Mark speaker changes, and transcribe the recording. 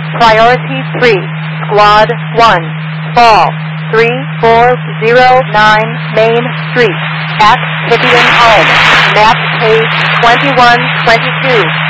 Speaker 1: Priority 3, Squad 1, Fall 3409 Main Street, at Hippyton Home, map page 2122.